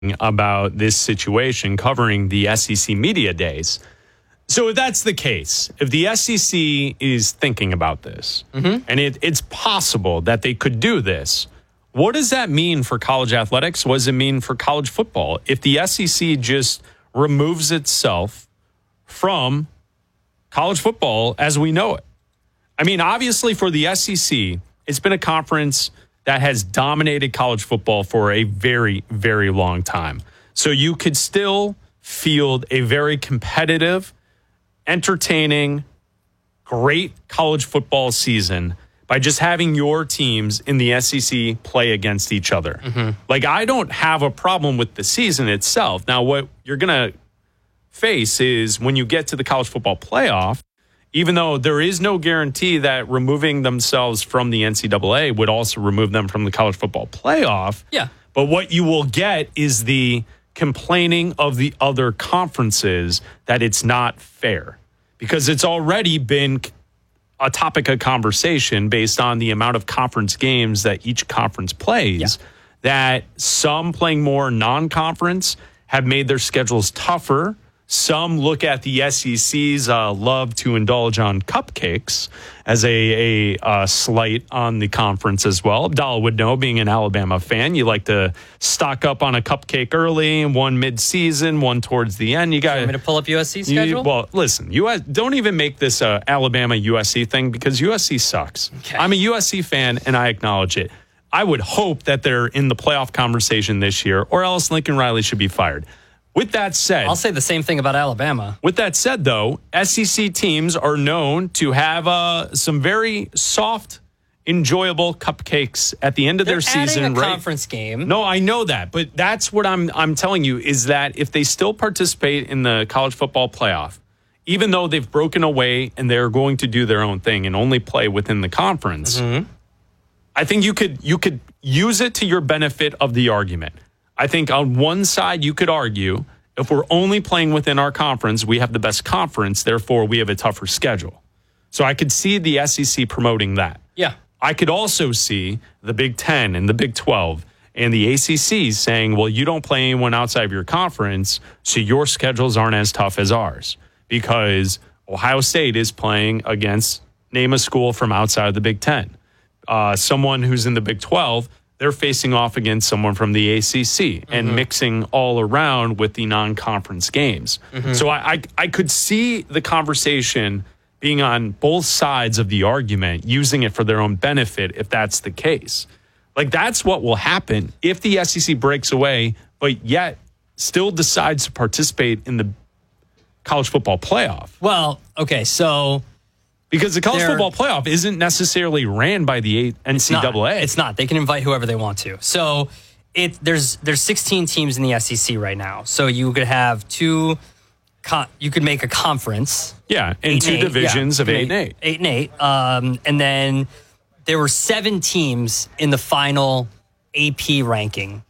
about this situation covering the SEC Media Days. So if that's the case, if the SEC is thinking about this, and it's possible that they could do this, what does that mean for college athletics? What does it mean for college football? If the SEC just removes itself from college football as we know it. I mean, obviously for the SEC, it's been a conference that has dominated college football for a very, very long time. So you could still field a very competitive, entertaining, great college football season by just having your teams in the SEC play against each other. Like, I don't have a problem with the season itself. Now, what you're going to face is when you get to the college football playoff, even though there is no guarantee that removing themselves from the NCAA would also remove them from the college football playoff. Yeah. But what you will get is the complaining of the other conferences that it's not fair, because it's already been a topic of conversation based on the amount of conference games that each conference plays, that some playing more non-conference have made their schedules tougher. Some look at the SEC's love to indulge on cupcakes as a slight on the conference as well. Abdallah would know, being an Alabama fan, you like to stock up on a cupcake early, one mid-season, one towards the end. You got me to pull up USC schedule? Well, listen, don't even make this a Alabama USC thing, because USC sucks. Okay. I'm a USC fan, and I acknowledge it. I would hope that they're in the playoff conversation this year, or else Lincoln Riley should be fired. With that said, I'll say the same thing about Alabama. With that said, though, SEC teams are known to have some very soft, enjoyable cupcakes at the end of their season. Adding a conference game. No, I know that, but that's what I'm telling you, is that if they still participate in the college football playoff, even though they've broken away and they're going to do their own thing and only play within the conference, I think you could use it to your benefit of the argument. I think on one side, you could argue, if we're only playing within our conference, we have the best conference, therefore we have a tougher schedule. So I could see the SEC promoting that. Yeah. I could also see the Big Ten and the Big 12 and the ACC saying, well, you don't play anyone outside of your conference, so your schedules aren't as tough as ours, because Ohio State is playing against, name a school from outside of the Big Ten. Someone who's in the Big 12, they're facing off against someone from the ACC and mixing all around with the non-conference games. So I could see the conversation being on both sides of the argument, using it for their own benefit if that's the case. Like, that's what will happen if the SEC breaks away, but yet still decides to participate in the college football playoff. Well, okay, so... Because the college football playoff isn't necessarily ran by the NCAA. It's not. They can invite whoever they want to. So there's 16 teams in the SEC right now. So you could have you could make a conference. Yeah, in two divisions of 8 and 8. 8 and 8. And then there were 7 teams in the final AP ranking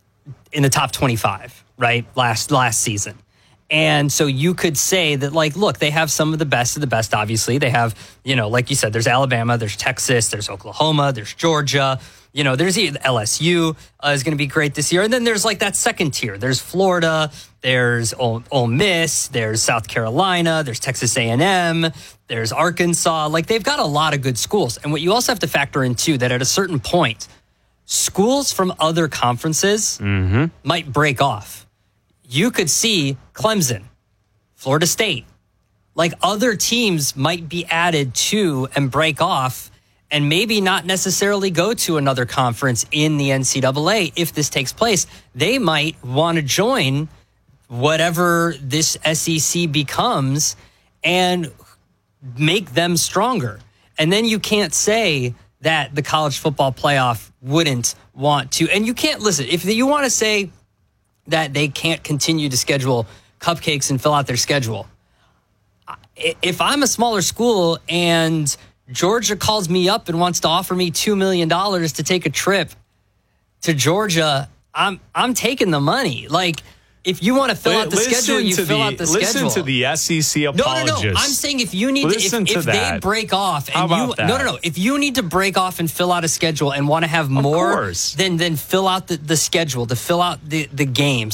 in the top 25, right? Last season. And so you could say that, like, look, they have some of the best, obviously. They have, like you said, there's Alabama, there's Texas, there's Oklahoma, there's Georgia. There's LSU is going to be great this year. And then there's, like, that second tier. There's Florida, there's Ole Miss, there's South Carolina, there's Texas A&M, there's Arkansas. Like, they've got a lot of good schools. And what you also have to factor in, too, that at a certain point, schools from other conferences might break off. You could see Clemson, Florida State, like other teams might be added to and break off and maybe not necessarily go to another conference in the NCAA if this takes place. They might want to join whatever this SEC becomes and make them stronger. And then you can't say that the college football playoff wouldn't want to. And you can't, listen, if you want to say that they can't continue to schedule cupcakes and fill out their schedule. If I'm a smaller school and Georgia calls me up and wants to offer me $2 million to take a trip to Georgia, I'm taking the money. Like, If you want to fill out the schedule, you fill out the schedule. Listen to the SEC apologists. No. I'm saying if you need if they break off and if you need to break off and fill out a schedule and want to have more, then fill out the schedule, to fill out the games.